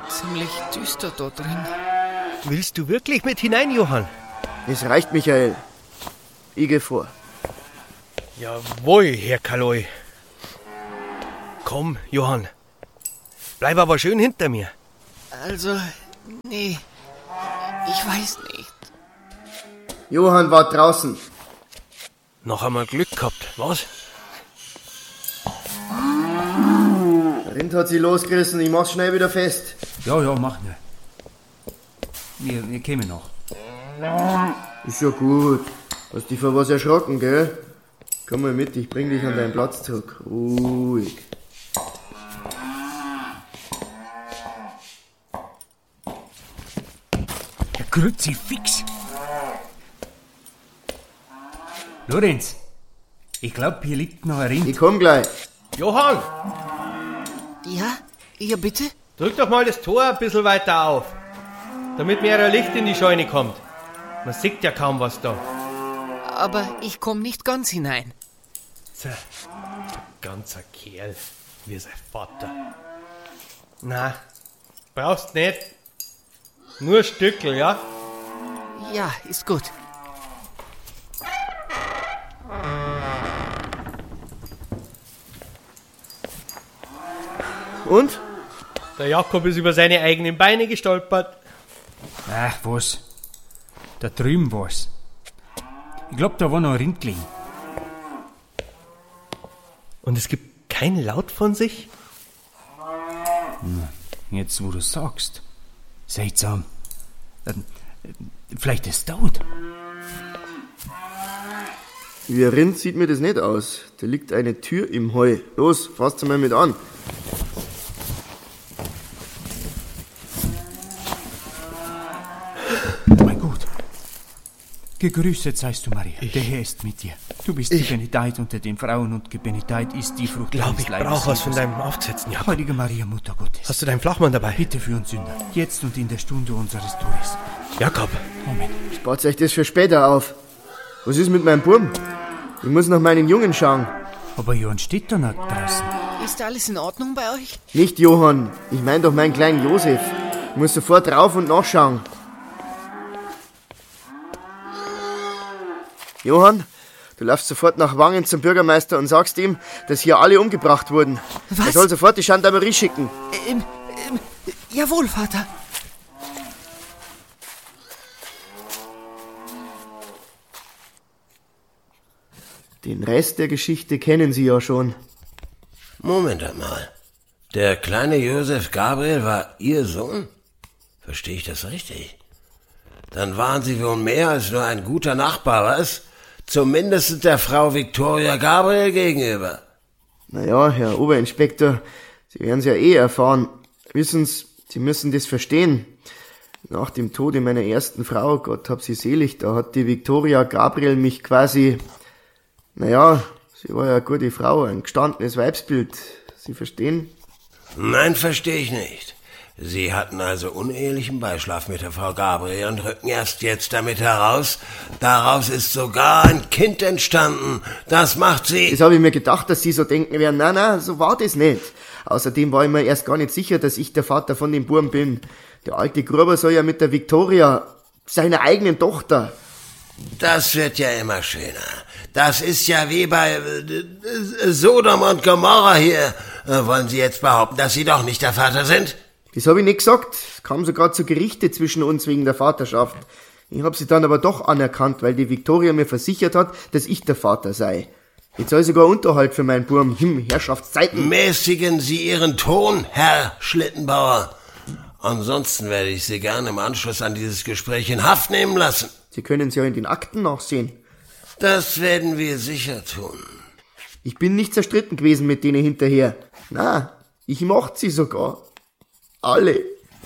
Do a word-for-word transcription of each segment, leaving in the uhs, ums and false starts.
ziemlich düster da drin. Willst du wirklich mit hinein, Johann? Es reicht, Michael. Ich geh vor. Jawohl, Herr Kaloi. Komm, Johann. Bleib aber schön hinter mir. Also, nee, ich weiß nicht. Johann war draußen. Noch einmal Glück gehabt, was? Der Rind hat sie losgerissen, ich mach's schnell wieder fest. Ja, ja, mach nur. Wir, wir kämen noch. Ist ja gut. Hast dich vor was erschrocken, gell? Komm mal mit, ich bring dich an deinen Platz zurück. Ruhig. Der Kruzifix. Lorenz, ich glaub, hier liegt noch ein Rind. Ich komm gleich. Johann, Ja, ja bitte? drück doch mal das Tor ein bisschen weiter auf, damit mehr Licht in die Scheune kommt. Man sieht ja kaum was da. Aber ich komm nicht ganz hinein. So, ganzer Kerl, wie sein Vater. Na, brauchst nicht. Nur Stückel, ja? Ja, ist gut. Und? Der Jakob ist über seine eigenen Beine gestolpert. Ach, was? Da drüben war's. Ich glaub, da war noch ein Rind gelegen. Und es gibt keinen Laut von sich? Jetzt, wo du sagst. Seltsam. Ähm, vielleicht ist tot. Wie ein Rind sieht mir das nicht aus. Da liegt eine Tür im Heu. Los, fasst mal mit an. Mein Gott. Gegrüßet seist du, Maria. Der Herr ist mit dir. Du bist Ich- gebenedeit unter den Frauen und gebenedeit ist die Frucht Ich glaube, deines ich Leibes, brauche was von Jesus. deinem Aufsetzen, Jakob. Heilige Maria, Mutter Gottes. Hast du deinen Flachmann dabei? Bitte für uns Sünder, jetzt und in der Stunde unseres Todes. Jakob, Amen. Spart euch das für später auf. Was ist mit meinem Burm? Ich muss nach meinen Jungen schauen. Aber Johann steht da noch draußen. Ist alles in Ordnung bei euch? Nicht Johann. Ich mein doch meinen kleinen Josef. Ich muss sofort rauf und nachschauen. Johann, du laufst sofort nach Wangen zum Bürgermeister und sagst ihm, dass hier alle umgebracht wurden. Was? Er soll sofort die Gendarmerie schicken. Ähm, ähm, jawohl, Vater. Den Rest der Geschichte kennen Sie ja schon. Moment einmal. Der kleine Josef Gabriel war Ihr Sohn? Verstehe ich das richtig? Dann waren Sie wohl mehr als nur ein guter Nachbar, was? Zumindest der Frau Victoria Gabriel gegenüber. Naja, Herr Oberinspektor, Sie werden es ja eh erfahren. Wissen Sie, Sie müssen das verstehen. Nach dem Tode meiner ersten Frau, Gott hab sie selig, da hat die Victoria Gabriel mich quasi... Naja, sie war ja eine gute Frau, ein gestandenes Weibsbild. Sie verstehen? Nein, verstehe ich nicht. Sie hatten also unehelichen Beischlaf mit der Frau Gabriel und rücken erst jetzt damit heraus. Daraus ist sogar ein Kind entstanden. Das macht Sie... Das habe ich mir gedacht, dass Sie so denken werden. Nein, nein, so war das nicht. Außerdem war ich mir erst gar nicht sicher, dass ich der Vater von dem Burm bin. Der alte Gruber soll ja mit der Victoria, seiner eigenen Tochter... Das wird ja immer schöner. Das ist ja wie bei äh, Sodom und Gomorra hier. Äh, wollen Sie jetzt behaupten, dass Sie doch nicht der Vater sind? Das habe ich nicht gesagt. Es kam sogar zu Gerichte zwischen uns wegen der Vaterschaft. Ich habe sie dann aber doch anerkannt, weil die Victoria mir versichert hat, dass ich der Vater sei. Jetzt soll sogar Unterhalt für meinen Burm. Hm, Herrschaftszeiten. Mäßigen Sie Ihren Ton, Herr Schlittenbauer. Ansonsten werde ich Sie gerne im Anschluss an dieses Gespräch in Haft nehmen lassen. Sie können es ja in den Akten nachsehen. Das werden wir sicher tun. Ich bin nicht zerstritten gewesen mit denen hinterher. Na, ich mochte sie sogar. Alle.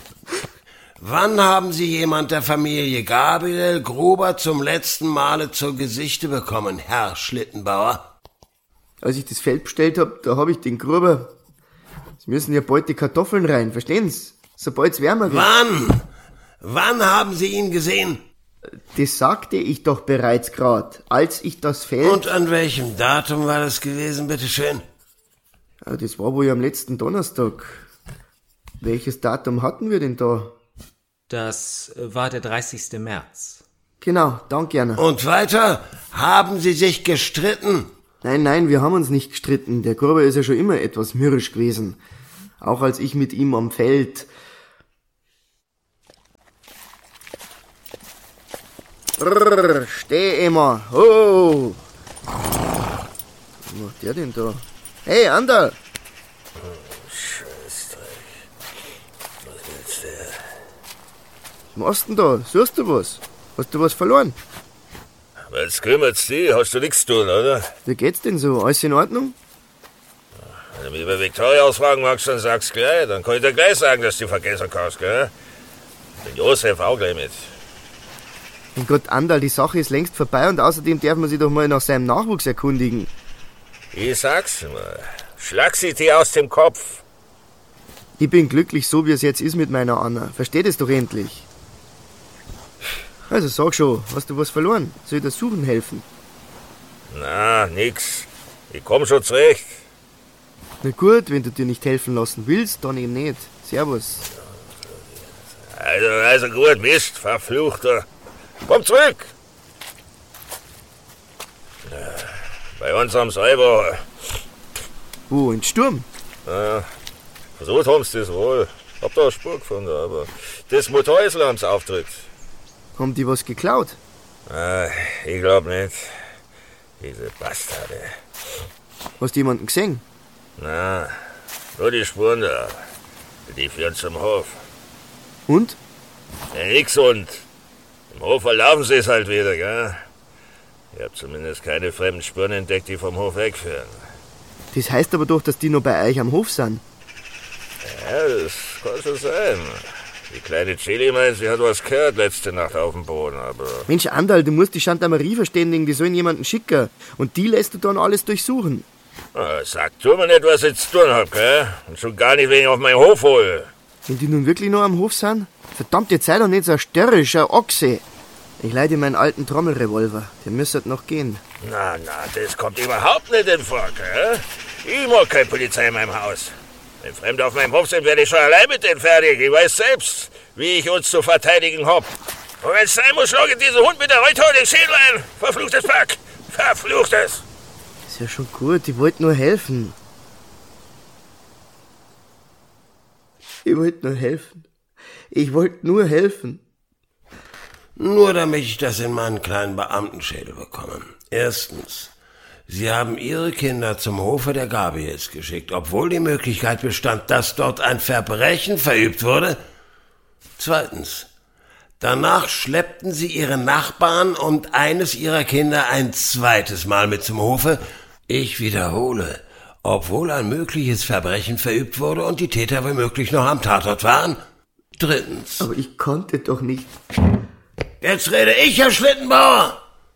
Wann haben Sie jemand der Familie Gabriel Gruber zum letzten Male zu Gesichte bekommen, Herr Schlittenbauer? Als ich das Feld bestellt hab, da hab ich den Gruber... Es müssen ja bald die Kartoffeln rein, verstehen Sie? Sobald's wärmer wird. Wann? Wann haben Sie ihn gesehen? Das sagte ich doch bereits grad, als ich das Feld... Und an welchem Datum war das gewesen, bitteschön? Ja, das war wohl am letzten Donnerstag. Welches Datum hatten wir denn da? Das war der dreißigste März. Genau, danke, Jana. Und weiter? Haben Sie sich gestritten? Nein, nein, wir haben uns nicht gestritten. Der Gruber ist ja schon immer etwas mürrisch gewesen. Auch als ich mit ihm am Feld... Brrr, steh immer. Ho! Was macht der denn da? Hey, Anderl! Scheißdreck. Was willst du? Was machst du denn da? Suchst du was? Hast du was verloren? Was kümmert's dich? Hast du nichts zu tun, oder? Wie geht's denn so? Alles in Ordnung? Wenn du mich über Victoria ausfragen magst, dann sag's gleich. Dann kann ich dir gleich sagen, dass du vergessen kannst, gell? Den Josef auch gleich mit. Mein Gott, Anderl, die Sache ist längst vorbei und außerdem darf man sich doch mal nach seinem Nachwuchs erkundigen. Ich sag's mal. Schlag sie dir aus dem Kopf. Ich bin glücklich, so wie es jetzt ist mit meiner Anna. Versteht es doch endlich. Also sag schon, hast du was verloren? Soll ich dir suchen helfen? Na, nix. Ich komm schon zurecht. Na gut, wenn du dir nicht helfen lassen willst, dann eben nicht. Servus. Also, also gut, Mist, verfluchter. Komm zurück! Bei uns am Seiber. Wo, in Sturm? Ja, versucht haben sie das wohl. Hab da eine Spur gefunden, aber das Motorhäusl haben sie aufgedrückt. Haben die was geklaut? Ah, ich glaub nicht. Diese Bastarde. Hast du jemanden gesehen? Na, nur die Spuren da. Die führen zum Hof. Und? Ja, nix und. Im Hof verlaufen sie es halt wieder, gell? Ich hab zumindest keine fremden Spuren entdeckt, die vom Hof wegführen. Das heißt aber doch, dass die noch bei euch am Hof sind. Ja, das kann schon sein. Die kleine Chili meint, sie hat was gehört letzte Nacht auf dem Boden, aber... Mensch, Anderl, du musst die Gendarmerie verständigen, die sollen jemanden schicken. Und die lässt du dann alles durchsuchen. Na, sag du mir nicht, was ich zu tun hab, gell? Und schon gar nicht, wenn ich auf meinen Hof hole. Wenn die nun wirklich noch am Hof sind? Verdammt, jetzt sei doch nicht so ein störrischer Ochse. Ich leih dir meinen alten Trommelrevolver. Der müsste noch gehen. Na, na, das kommt überhaupt nicht in Frage, gell? Ich mag keine Polizei in meinem Haus. Wenn Fremde auf meinem Hof sind, werde ich schon allein mit denen fertig. Ich weiß selbst, wie ich uns zu verteidigen hab. Und wenn es sein muss, schlage ich diesen Hund mit der Reuthaue den Schädel ein. Verfluchtes Pack. Verfluchtes. Ist ja schon gut, ich wollte nur helfen. Ich wollte nur helfen. Ich wollte nur helfen. Nur damit ich das in meinen kleinen Beamtenschädel bekomme. Erstens, Sie haben Ihre Kinder zum Hofe der Gabriels geschickt, obwohl die Möglichkeit bestand, dass dort ein Verbrechen verübt wurde. Zweitens, danach schleppten Sie Ihre Nachbarn und eines Ihrer Kinder ein zweites Mal mit zum Hofe. Ich wiederhole, obwohl ein mögliches Verbrechen verübt wurde und die Täter womöglich noch am Tatort waren. Drittens. Aber ich konnte doch nicht. Jetzt rede ich, Herr Schlittenbauer!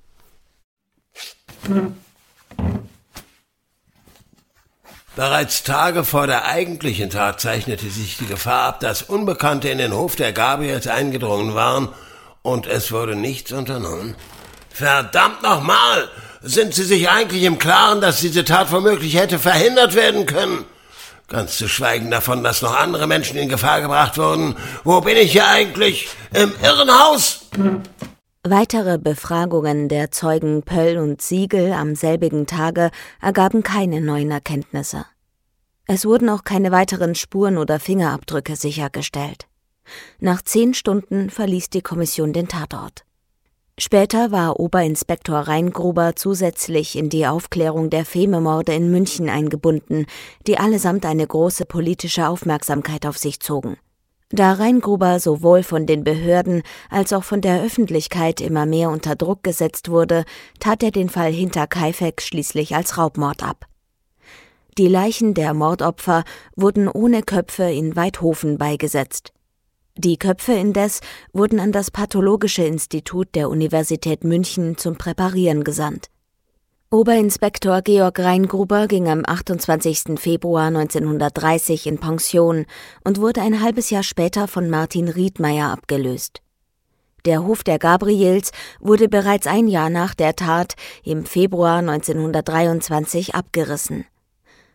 Bereits Tage vor der eigentlichen Tat zeichnete sich die Gefahr ab, dass Unbekannte in den Hof der Gabriels eingedrungen waren und es wurde nichts unternommen. Verdammt nochmal! Sind Sie sich eigentlich im Klaren, dass diese Tat womöglich hätte verhindert werden können? Ganz zu schweigen davon, dass noch andere Menschen in Gefahr gebracht wurden. Wo bin ich hier eigentlich? Im Irrenhaus? Weitere Befragungen der Zeugen Pöll und Siegel am selbigen Tage ergaben keine neuen Erkenntnisse. Es wurden auch keine weiteren Spuren oder Fingerabdrücke sichergestellt. Nach zehn Stunden verließ die Kommission den Tatort. Später war Oberinspektor Reingruber zusätzlich in die Aufklärung der Fememorde in München eingebunden, die allesamt eine große politische Aufmerksamkeit auf sich zogen. Da Reingruber sowohl von den Behörden als auch von der Öffentlichkeit immer mehr unter Druck gesetzt wurde, tat er den Fall Hinterkaifeck schließlich als Raubmord ab. Die Leichen der Mordopfer wurden ohne Köpfe in Waidhofen beigesetzt. Die Köpfe indes wurden an das Pathologische Institut der Universität München zum Präparieren gesandt. Oberinspektor Georg Reingruber ging am achtundzwanzigsten Februar neunzehnhundertdreißig in Pension und wurde ein halbes Jahr später von Martin Riedmeier abgelöst. Der Hof der Gabriels wurde bereits ein Jahr nach der Tat, im Februar neunzehnhundertdreiundzwanzig, abgerissen.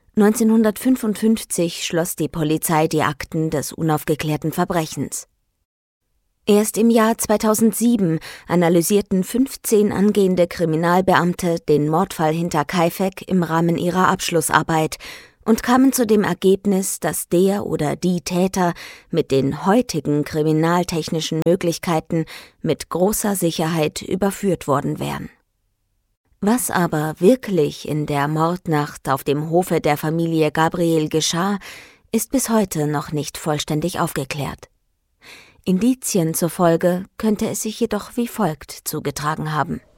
neunzehnhundertfünfundfünfzig schloss die Polizei die Akten des unaufgeklärten Verbrechens. Erst im Jahr zweitausendsieben analysierten fünfzehn angehende Kriminalbeamte den Mordfall Hinterkaifeck im Rahmen ihrer Abschlussarbeit und kamen zu dem Ergebnis, dass der oder die Täter mit den heutigen kriminaltechnischen Möglichkeiten mit großer Sicherheit überführt worden wären. Was aber wirklich in der Mordnacht auf dem Hofe der Familie Gabriel geschah, ist bis heute noch nicht vollständig aufgeklärt. Indizien zufolge könnte es sich jedoch wie folgt zugetragen haben.